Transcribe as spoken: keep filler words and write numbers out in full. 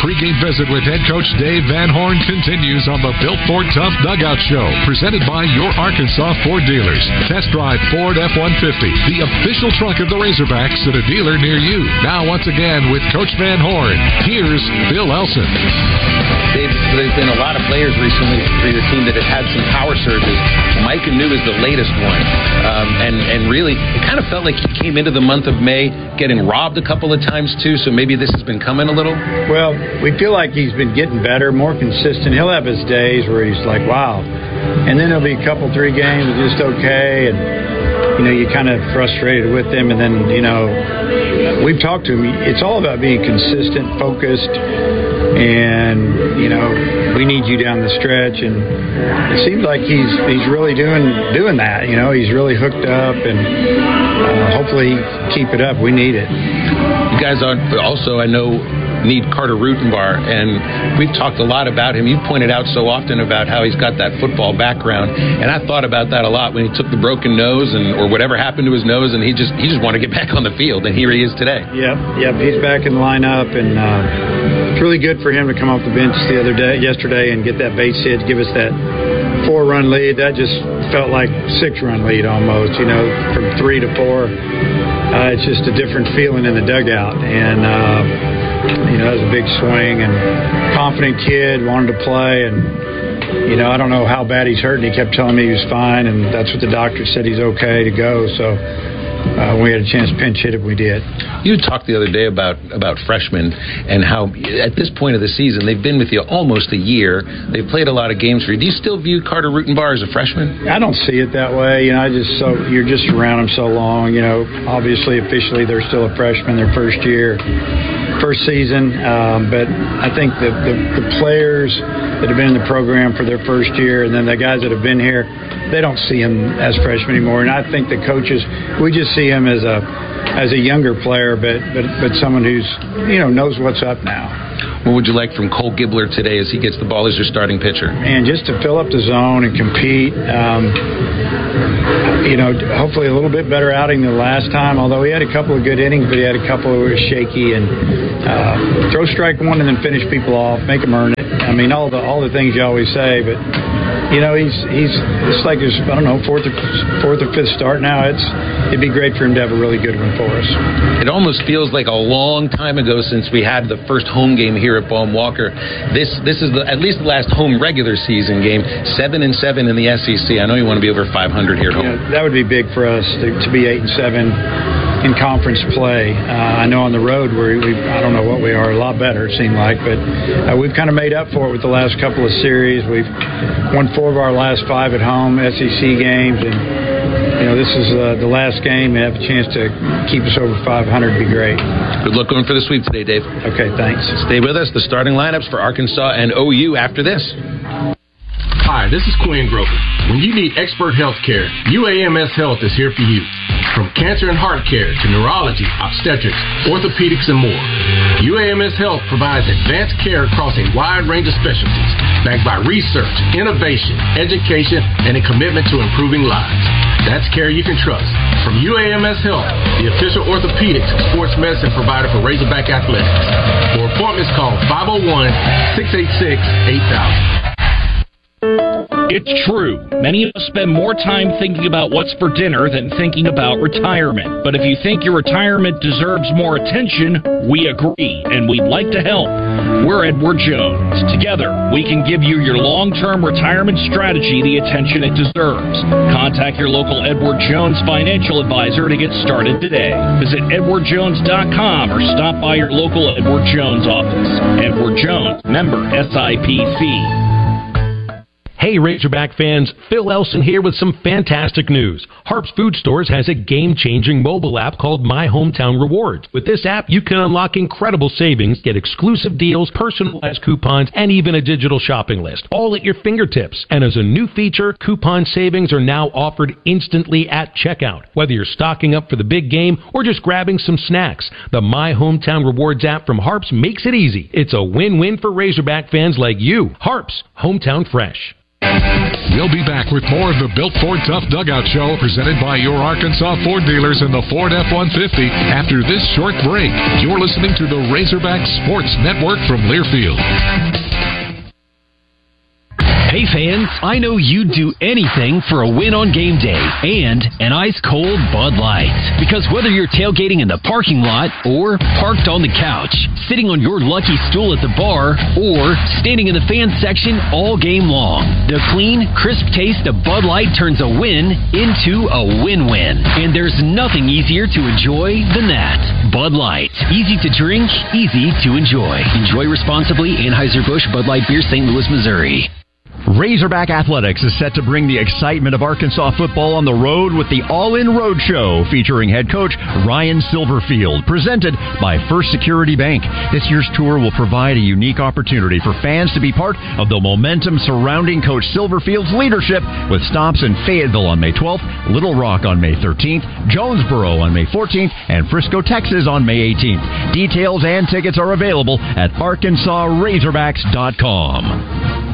pregame visit with head coach Dave Van Horn continues on the Built Ford Tough Dugout Show, presented by your Arkansas Ford dealers. Test drive Ford F one fifty, the official truck of the Razorbacks, at a dealer near you. Now, once again, with Coach Van Horn, here's Bill Elson. Dave, there's been a lot of players recently for your team that have had some power surges. Mike Anu is the latest one. Um, and, and really, it kind of felt like he came into the month of May getting robbed a couple of times, too, so maybe this has been coming a little? Well, we feel like he's been getting better, more consistent. He'll have his days where he's like, wow. And then there'll be a couple, three games just okay, and, you know, you're kind of frustrated with him. And then, you know, we've talked to him. It's all about being consistent, focused, and, you know, we need you down the stretch. And it seems like he's he's really doing doing that. You know, he's really hooked up, and uh, hopefully keep it up. We need it. You guys are also, I know, need Carter Rutenbar, and we've talked a lot about him. You've pointed out so often about how he's got that football background, and I thought about that a lot when he took the broken nose and or whatever happened to his nose, and he just he just wanted to get back on the field, and here he is today. Yep, yep, he's back in the lineup, and uh, it's really good for him to come off the bench the other day, yesterday, and get that base hit, give us that four-run lead. That just felt like six-run lead almost, you know, from three to four. Uh, it's just a different feeling in the dugout, and uh, you know, that was a big swing, and confident kid, wanted to play, and, you know, I don't know how bad he's hurt, and he kept telling me he was fine, and that's what the doctor said, he's okay to go, so uh, we had a chance to pinch hit if we did. You talked the other day about, about freshmen and how at this point of the season they've been with you almost a year. They've played a lot of games for you. Do you still view Carter Rutenbar as a freshman? I don't see it that way. You know, I just so you're just around them so long. You know, obviously officially they're still a freshman, their first year, first season. Um, but I think the, the the players that have been in the program for their first year, and then the guys that have been here, they don't see him as freshmen anymore. And I think the coaches, we just see him as a as a younger player, but, but but someone who's, you know, knows what's up now. What would you like from Cole Gibbler today as he gets the ball as your starting pitcher? And just to fill up the zone and compete. Um, you know, hopefully a little bit better outing than last time, although he had a couple of good innings, but he had a couple that were shaky. And uh, throw strike one and then finish people off, make them earn it. I mean, all the all the things you always say, but you know, he's he's it's like his, I don't know, fourth or fourth or fifth start now. It's it'd be great for him to have a really good one for us. It almost feels like a long time ago since we had the first home game here at Baum Walker. This this is the, at least the last home regular season game. Seven and seven in the S E C. I know you want to be over five hundred here at home. Yeah, that would be big for us to, to be eight and seven in conference play. Uh, I know on the road where we, I don't know what we are, a lot better it seemed like, but uh, we've kind of made up for it with the last couple of series. We've won four of our last five at home S E C games, and you know, this is uh, the last game. And have a chance to keep us over five hundred would be great. Good luck going for the sweep today, Dave. Okay, thanks. Stay with us. The starting lineups for Arkansas and O U after this. Hi, this is Quinn Grover. When you need expert health care, U A M S Health is here for you. From cancer and heart care to neurology, obstetrics, orthopedics, and more, U A M S Health provides advanced care across a wide range of specialties, backed by research, innovation, education, and a commitment to improving lives. That's care you can trust. From U A M S Health, the official orthopedics and sports medicine provider for Razorback Athletics. For appointments, call five oh one, six eight six, eight thousand. It's true. Many of us spend more time thinking about what's for dinner than thinking about retirement. But if you think your retirement deserves more attention, we agree, and we'd like to help. We're Edward Jones. Together, we can give you your long-term retirement strategy the attention it deserves. Contact your local Edward Jones financial advisor to get started today. Visit edward jones dot com or stop by your local Edward Jones office. Edward Jones, member S I P C. Hey Razorback fans, Phil Elson here with some fantastic news. Harps Food Stores has a game-changing mobile app called My Hometown Rewards. With this app, you can unlock incredible savings, get exclusive deals, personalized coupons, and even a digital shopping list, all at your fingertips. And as a new feature, coupon savings are now offered instantly at checkout. Whether you're stocking up for the big game or just grabbing some snacks, the My Hometown Rewards app from Harps makes it easy. It's a win-win for Razorback fans like you. Harps, hometown fresh. We'll be back with more of the Built Ford Tough Dugout Show presented by your Arkansas Ford dealers and the Ford F one fifty after this short break. You're listening to the Razorback Sports Network from Learfield. Hey fans, I know you'd do anything for a win on game day and an ice-cold Bud Light. Because whether you're tailgating in the parking lot or parked on the couch, sitting on your lucky stool at the bar, or standing in the fan section all game long, the clean, crisp taste of Bud Light turns a win into a win-win. And there's nothing easier to enjoy than that. Bud Light. Easy to drink, easy to enjoy. Enjoy responsibly. Anheuser-Busch Bud Light Beer, Saint Louis, Missouri. Razorback Athletics is set to bring the excitement of Arkansas football on the road with the All-In Road Show featuring head coach Ryan Silverfield, presented by First Security Bank. This year's tour will provide a unique opportunity for fans to be part of the momentum surrounding Coach Silverfield's leadership, with stops in Fayetteville on May twelfth, Little Rock on May thirteenth, Jonesboro on May fourteenth, and Frisco, Texas on May eighteenth. Details and tickets are available at arkansas razorbacks dot com.